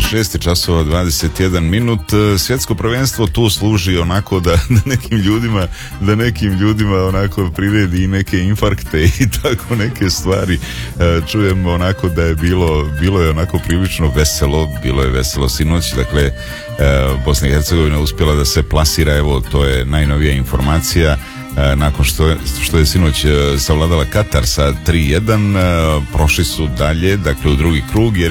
6 časova 21 minut. Svjetsko prvenstvo tu služi onako da nekim ljudima onako priredi i neke infarkte i tako neke stvari. Čujem onako da je bilo je onako prilično veselo, bilo je veselo sinoć, dakle Bosna i Hercegovina uspjela da se plasira, evo to je najnovija informacija, nakon što je sinoć savladala Katar sa 3-1, prošli su dalje, dakle u drugi krug, jer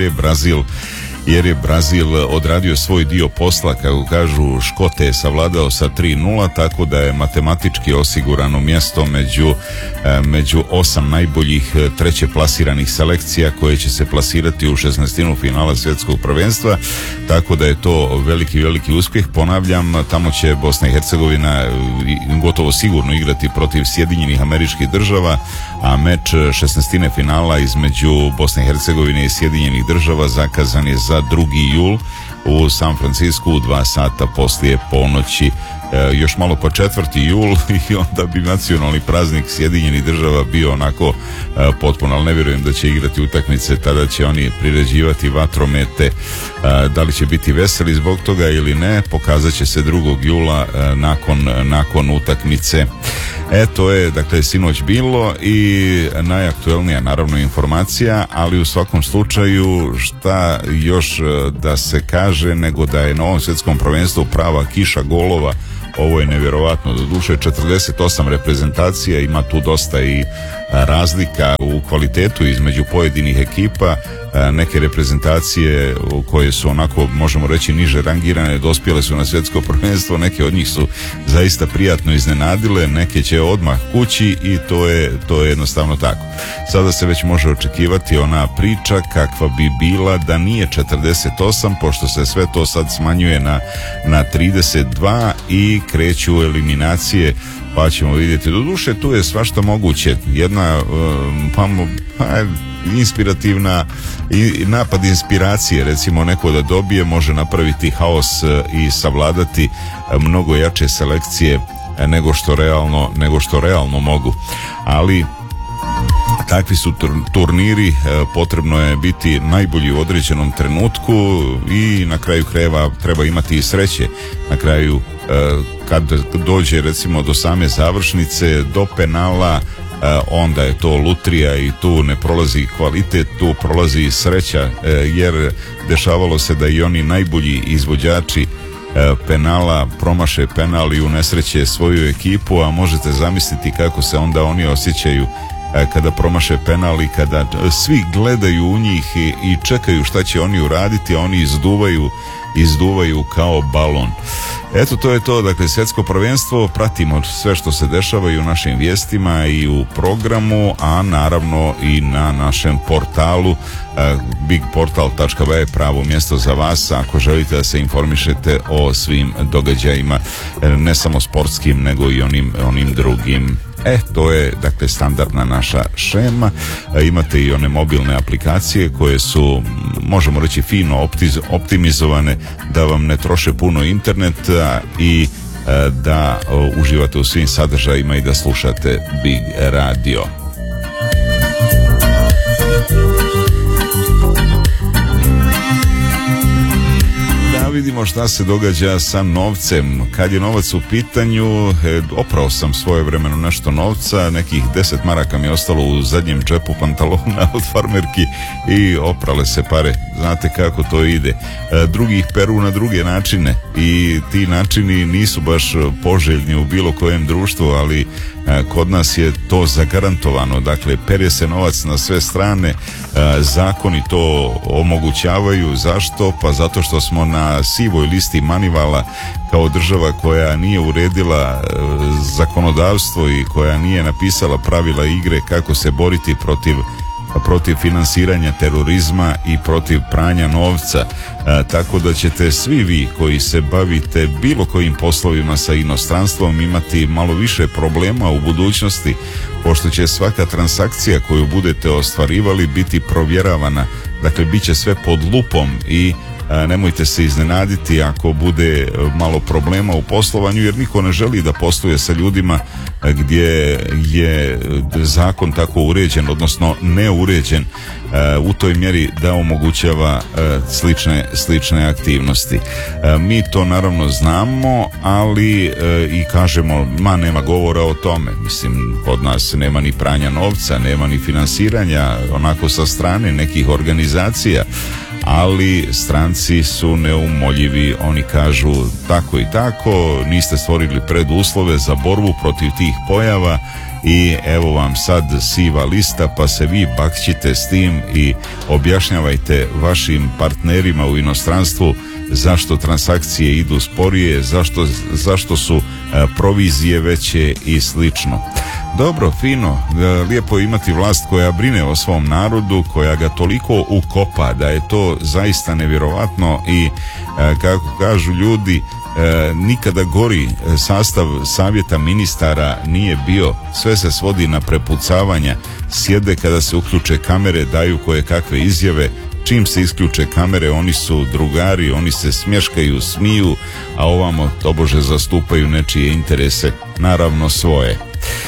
je Brazil odradio svoj dio posla, kako kažu, Škote je savladao sa 3-0, tako da je matematički osigurano mjesto među 8 najboljih treće plasiranih selekcija koje će se plasirati u 16. finala svjetskog prvenstva, tako da je to veliki uspjeh. Ponavljam, tamo će Bosna i Hercegovina gotovo sigurno igrati protiv Sjedinjenih Američkih Država, a meč 16. finala između Bosne i Hercegovine i Sjedinjenih Država zakazan je za 2. jul u San Francisku u 2 sata poslije ponoći. Još malo po 4. jul i onda bi nacionalni praznik Sjedinjenih Država bio onako potpuno, ali ne vjerujem da će igrati utakmice, tada će oni priređivati vatromete. Da li će biti veseli zbog toga ili ne, pokazat će se 2. jula nakon utakmice. To je dakle sinoć bilo i najaktuelnija naravno informacija, ali u svakom slučaju šta još da se kaže nego da je na ovom svjetskom prvenstvu prava kiša golova. Ovo je nevjerovatno, doduše 48 reprezentacija, ima tu dosta i razlika u kvalitetu između pojedinih ekipa. Neke reprezentacije koje su onako, možemo reći, niže rangirane dospjele su na svjetsko prvenstvo, neke od njih su zaista prijatno iznenadile, neke će odmah kući i to je jednostavno tako. Sada se već može očekivati ona priča kakva bi bila da nije 48, pošto se sve to sad smanjuje na 32 i kreću eliminacije, pa ćemo vidjeti. Doduše tu je svašta moguće, jedna inspirativna napad inspiracije, recimo neko da dobije može napraviti haos i savladati mnogo jače selekcije nego što realno mogu, ali takvi su turniri, potrebno je biti najbolji u određenom trenutku i na kraju krajeva treba imati i sreće. Na kraju kad dođe recimo do same završnice, do penala, onda je to lutrija i tu ne prolazi kvalitet, tu prolazi sreća, jer dešavalo se da i oni najbolji izvođači penala promaše penal i unesreće svoju ekipu, a možete zamisliti kako se onda oni osjećaju kada promaše penal i kada svi gledaju u njih i čekaju šta će oni uraditi, a oni izduvaju kao balon. Eto, to je to, dakle svjetsko prvenstvo, pratimo sve što se dešava i u našim vijestima i u programu, a naravno i na našem portalu bigportal.be, pravo mjesto za vas ako želite da se informišete o svim događajima, ne samo sportskim nego i onim drugim. To je dakle standardna naša šema. Imate i one mobilne aplikacije koje su, možemo reći, fino optimizovane da vam ne troše puno interneta i da uživate u svim sadržajima i da slušate Big Radio. Vidimo šta se događa sa novcem. Kad je novac u pitanju, oprao sam svojevremeno nešto novca, nekih 10 maraka mi je ostalo u zadnjem džepu pantalona od farmerki i oprale se pare. Znate kako to ide. Drugi ih peru na druge načine i ti načini nisu baš poželjni u bilo kojem društvu, ali kod nas je to zagarantovano. Dakle, pere se novac na sve strane, zakoni to omogućavaju. Zašto? Pa zato što smo na sivoj listi Manivala kao država koja nije uredila zakonodavstvo i koja nije napisala pravila igre kako se boriti protiv finansiranja terorizma i protiv pranja novca, tako da ćete svi vi koji se bavite bilo kojim poslovima sa inostranstvom imati malo više problema u budućnosti, pošto će svaka transakcija koju budete ostvarivali biti provjeravana. Dakle, bit će sve pod lupom i Nemojte se iznenaditi ako bude malo problema u poslovanju, jer niko ne želi da posluje sa ljudima gdje je zakon tako uređen, odnosno neuređen u toj mjeri da omogućava slične aktivnosti. Mi to naravno znamo, ali i kažemo, nema govora o tome. Mislim, kod nas nema ni pranja novca, nema ni finansiranja onako sa strane nekih organizacija, ali stranci su neumoljivi. Oni kažu tako i tako, niste stvorili preduslove za borbu protiv tih pojava i evo vam sad siva lista, pa se vi bakćite s tim i objašnjavajte vašim partnerima u inostranstvu zašto transakcije idu sporije, zašto su provizije veće i slično. Dobro, fino, lijepo je imati vlast koja brine o svom narodu, koja ga toliko ukopa da je to zaista nevjerovatno i kako kažu ljudi, nikada gori sastav savjeta ministara nije bio. Sve se svodi na prepucavanja, sjede kada se uključe kamere, daju koje kakve izjave. Čim se isključe kamere, oni su drugari, oni se smješkaju, smiju, a ovamo tobože zastupaju nečije interese, naravno svoje.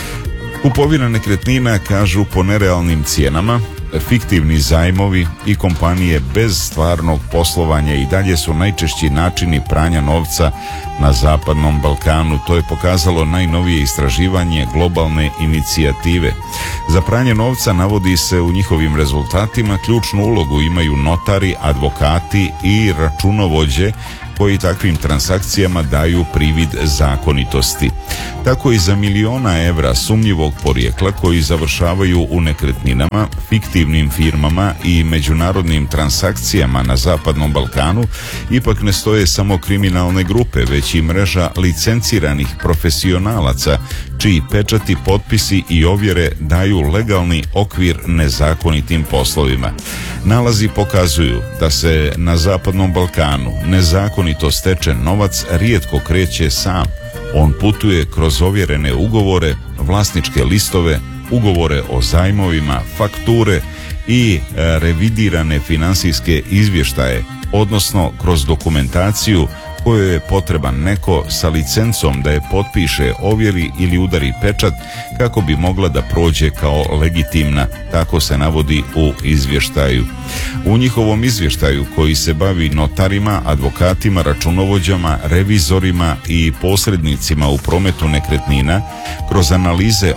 Kupovina nekretnina, kažu, po nerealnim cijenama, fiktivni zajmovi i kompanije bez stvarnog poslovanja i dalje su najčešći načini pranja novca na Zapadnom Balkanu. To je pokazalo najnovije istraživanje globalne inicijative. Za pranje novca, navodi se u njihovim rezultatima, ključnu ulogu imaju notari, advokati i računovođe koji takvim transakcijama daju privid zakonitosti. Tako i za miliona evra sumnjivog porijekla koji završavaju u nekretninama, fiktivnim firmama i međunarodnim transakcijama na Zapadnom Balkanu ipak ne stoje samo kriminalne grupe, već i mreža licenciranih profesionalaca čiji pečati, potpisi i ovjere daju legalni okvir nezakonitim poslovima. Nalazi pokazuju da se na Zapadnom Balkanu nezakonito stečen novac rijetko kreće sam. On putuje kroz ovjerene ugovore, vlasničke listove, ugovore o zajmovima, fakture i revidirane financijske izvještaje, odnosno kroz dokumentaciju kojoj je potreban neko sa licencom da je potpiše, ovjeri ili udari pečat kako bi mogla da prođe kao legitimna, tako se navodi u izvještaju. U njihovom izvještaju, koji se bavi notarima, advokatima, računovođama, revizorima i posrednicima u prometu nekretnina, kroz analize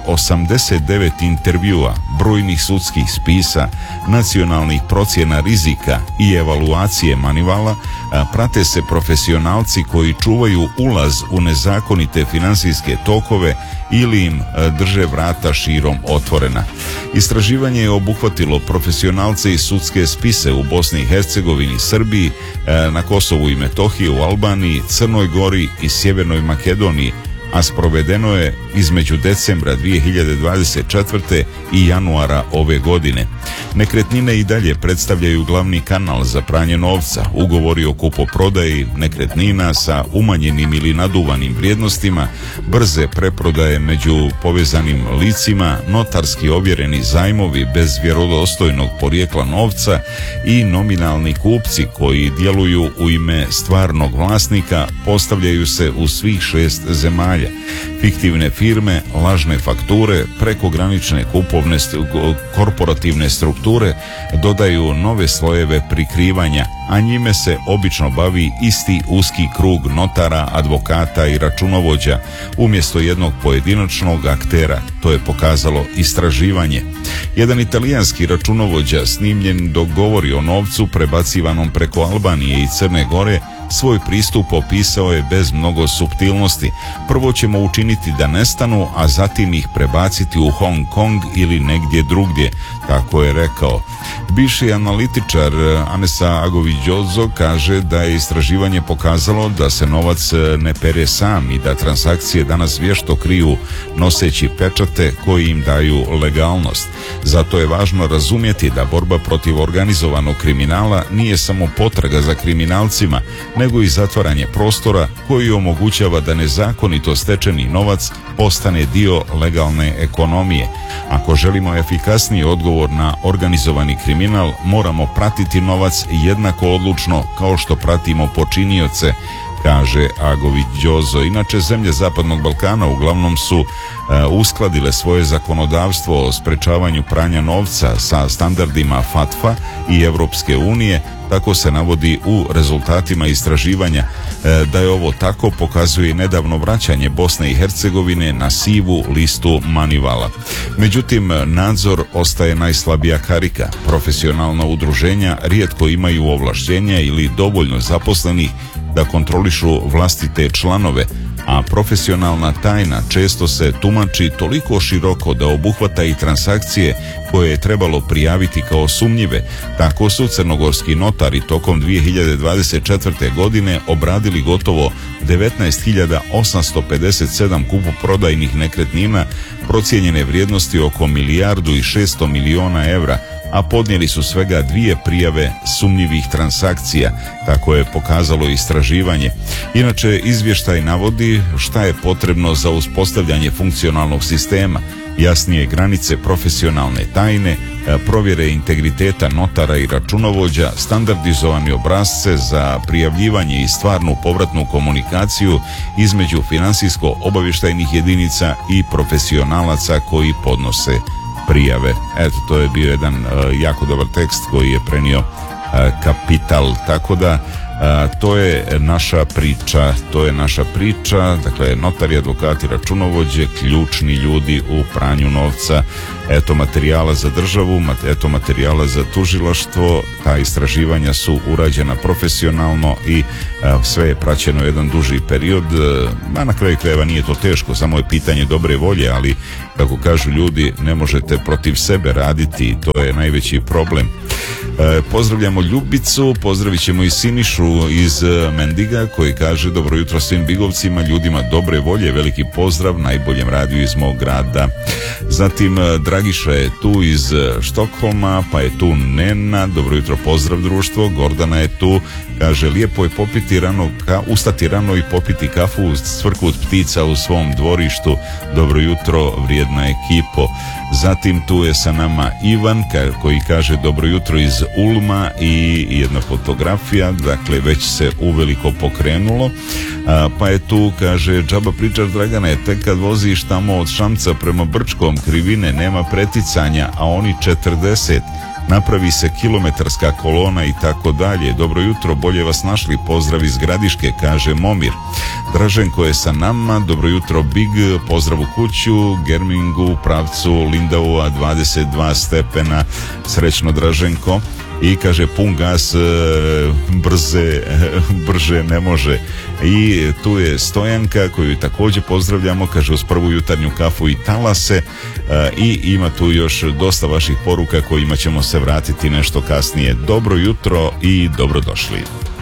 89 intervjua, brojnih sudskih spisa, nacionalnih procjena rizika i evaluacije manivala, prate se profesionalci koji čuvaju ulaz u nezakonite financijske tokove ili im drže vrata širom otvorena. Istraživanje je obuhvatilo profesionalce i sudske spise u Bosni i Hercegovini, Srbiji, na Kosovu i Metohiji, u Albaniji, Crnoj Gori i Sjevernoj Makedoniji, a sprovedeno je između decembra 2024. i januara ove godine. Nekretnine i dalje predstavljaju glavni kanal za pranje novca. Ugovori o kupoprodaji nekretnina sa umanjenim ili naduvanim vrijednostima, brze preprodaje među povezanim licima, notarski ovjereni zajmovi bez vjerodostojnog porijekla novca i nominalni kupci koji djeluju u ime stvarnog vlasnika postavljaju se u svih 6 zemalja. Fiktivne firme, lažne fakture, prekogranične korporativne strukture dodaju nove slojeve prikrivanja, a njime se obično bavi isti uski krug notara, advokata i računovođa umjesto jednog pojedinačnog aktera. To je pokazalo istraživanje. Jedan italijanski računovođa snimljen dok govori o novcu prebacivanom preko Albanije i Crne Gore svoj pristup opisao je bez mnogo suptilnosti. Prvo ćemo učiniti da nestanu, a zatim ih prebaciti u Hong Kong ili negdje drugdje, tako je rekao. Bivši analitičar Anesa Agoviđozo kaže da je istraživanje pokazalo da se novac ne pere sam i da transakcije danas vješto kriju noseći pečate koji im daju legalnost. Zato je važno razumjeti da borba protiv organizovanog kriminala nije samo potraga za kriminalcima, nego i zatvaranje prostora koji omogućava da nezakonito stečeni novac postane dio legalne ekonomije. Ako želimo efikasniji odgovor na organizovani kriminal, moramo pratiti novac jednako odlučno kao što pratimo počinioce, kaže Agović Đozo. Inače, zemlje Zapadnog Balkana uglavnom su uskladile svoje zakonodavstvo o sprečavanju pranja novca sa standardima FATF-a i Europske unije. Tako se navodi u rezultatima istraživanja. Da je ovo tako pokazuje i nedavno vraćanje Bosne i Hercegovine na sivu listu Manivala. Međutim, nadzor ostaje najslabija karika. Profesionalna udruženja rijetko imaju ovlašćenja ili dovoljno zaposlenih da kontrolišu vlastite članove, a profesionalna tajna često se tumači toliko široko da obuhvata i transakcije koje je trebalo prijaviti kao sumnjive. Tako su crnogorski notari tokom 2024. godine obradili gotovo 19.857 kupoprodajnih nekretnina procijenjene vrijednosti oko 1.600.000.000 evra, a podnijeli su svega 2 prijave sumnjivih transakcija, tako je pokazalo istraživanje. Inače, izvještaj navodi šta je potrebno za uspostavljanje funkcionalnog sistema: jasnije granice profesionalne tajne, provjere integriteta notara i računovođa, standardizovani obrasce za prijavljivanje i stvarnu povratnu komunikaciju između financijsko-obavještajnih jedinica i profesionalaca koji podnose prijave. Eto, to je bio jedan jako dobar tekst koji je prenio Kapital, tako da to je naša priča, dakle notari, advokati, računovođe, ključni ljudi u pranju novca. Eto materijala za državu, eto materijala za tužilaštvo. Ta istraživanja su urađena profesionalno i sve je praćeno jedan duži period. Na kraju krajeva nije to teško, samo je pitanje dobre volje, ali kako kažu ljudi, ne možete protiv sebe raditi, to je najveći problem. Pozdravljamo Ljubicu, pozdravit ćemo i Sinišu iz Mendiga koji kaže: dobro jutro svim bigovcima, ljudima dobre volje, veliki pozdrav, najboljem radiju iz mog grada. Zatim Dragiša je tu iz Štokholma, pa je tu Nena, dobro jutro, pozdrav društvo. Gordana je tu, kaže: lijepo je ustati rano i popiti kafu uz cvrkut ptica u svom dvorištu, dobro jutro vrijedna ekipo. Zatim tu je sa nama Ivan koji kaže: dobro jutro iz Ulma, i jedna fotografija, dakle već se uveliko pokrenulo. Pa je tu, kaže: džaba pričaš Dragane, tek kad voziš tamo od Šamca prema Brčkom, krivine, nema preticanja, a oni 40, napravi se kilometarska kolona i tako dalje. Dobro jutro, bolje vas našli, pozdrav iz Gradiške, kaže Momir. Draženko je sa nama, dobro jutro Big, pozdrav u kuću, Germingu u pravcu Lindaua 22 stepena, srećno Draženko. I kaže: pun gas, brže ne može. I tu je Stojanka koju također pozdravljamo, kaže: uz prvu jutarnju kafu i talase. I ima tu još dosta vaših poruka kojima ćemo se vratiti nešto kasnije. Dobro jutro i dobrodošli.